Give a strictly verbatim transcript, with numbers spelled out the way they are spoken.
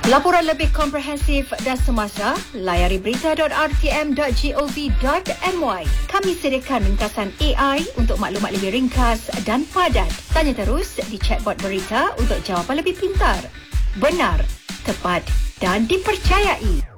Laporan lebih komprehensif dan semasa, layari berita dot r t m dot gov dot m y. Kami sediakan ringkasan A I untuk maklumat lebih ringkas dan padat. Tanya terus di chatbot berita untuk jawapan lebih pintar, benar, tepat dan dipercayai.